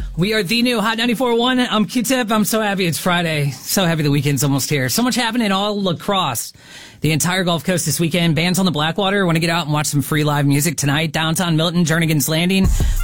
We are the new Hot 94.1. I'm Q-Tip. I'm so happy it's Friday. So happy the weekend's almost here. So much happening all across the entire Gulf Coast this weekend. Bands on the Blackwater. Want to get out and watch some free live music tonight. Downtown Milton, Jernigan's Landing.